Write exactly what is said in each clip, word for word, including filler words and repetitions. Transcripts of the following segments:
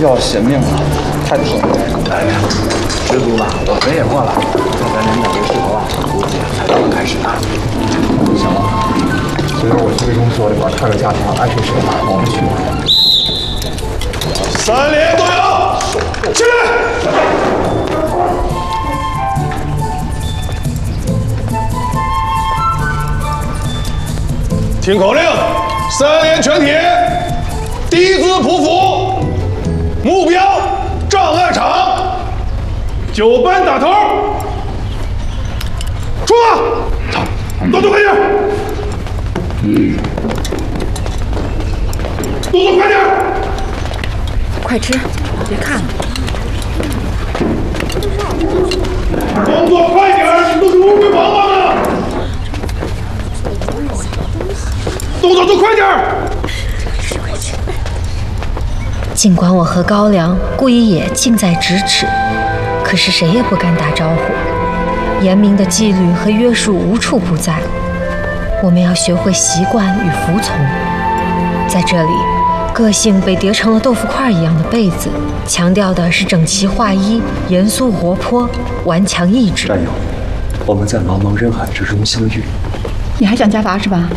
就要险命了，太疼了。哎呀，知足吧，我们也过了。看咱俩这势头啊，估计才刚开始呢。行了，随着我去卫生所里边看着家庭安睡谁了，我们去。 三连队友，起来！ 听口令，三连全体，低姿匍匐，目标障碍场，九班打头，出发！动作快点！嗯，动作快点！ 快吃，别看了。 动作快点！你们都是乌龟王八呢！ 动作都快点儿！ 尽管我和高粱、顾一野近在咫尺，可是谁也不敢打招呼。严明的纪律和约束无处不在，我们要学会习惯与服从。在这里，个性被叠成了豆腐块一样的被子，强调的是整齐划一、严肃活泼、顽强意志。 战友，我们在茫茫人海之中相遇。 你还想加罚是吧？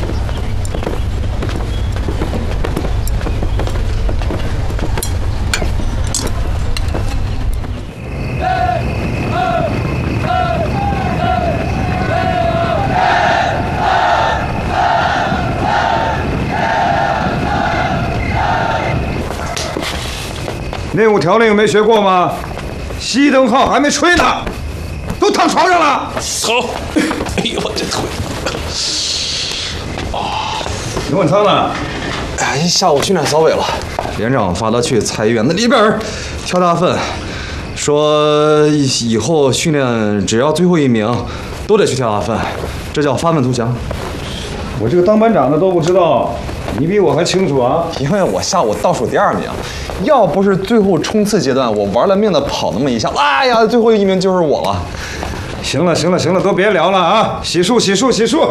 内务条令没学过吗？熄灯号还没吹呢，都躺床上了。 好，哎呦我这腿！ 啊，刘文仓呢？ 哎，下午训练扫尾了。 连长发他去菜园子里边挑大粪，说以后训练只要最后一名都得去挑大粪，这叫发愤图强。我这个当班长的都不知道，你比我还清楚啊！ 因为我下午倒数第二名。 要不是最后冲刺阶段我玩了命的跑那么一下，哎呀，最后一名就是我了。 行了行了行了，都别聊了啊！洗漱洗漱洗漱。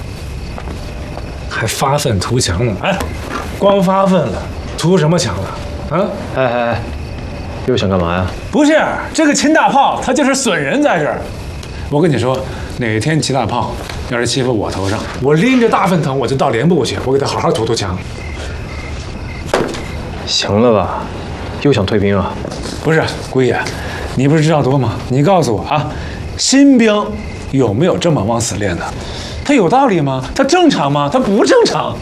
还发愤图强呢？哎，光发愤了，图什么强了？啊？ 哎哎哎，又想干嘛呀？ 不是，这个秦大炮他就是损人在这儿。我跟你说，哪天秦大炮要是欺负我头上，我拎着大粪桶我就到连部去，我给他好好图图强。 行了吧，又想退兵啊？ 不是，顾爷，你不是知道多吗？你告诉我啊，新兵有没有这么往死练的？他有道理吗？他正常吗？他不正常。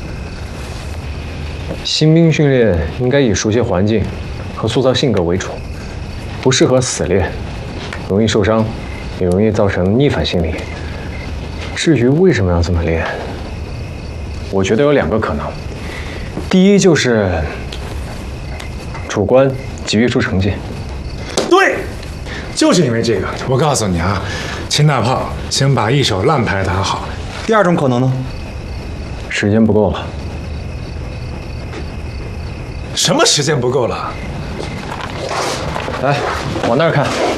新兵训练应该以熟悉环境和塑造性格为主，不适合死练，容易受伤，也容易造成逆反心理。至于为什么要这么练，我觉得有两个可能。第一就是 主观急于出成绩， 对，就是因为这个，我告诉你啊，秦大炮先把一手烂牌打好。 第二种可能呢？ 时间不够了。 什么时间不够了？ 来，往那儿看。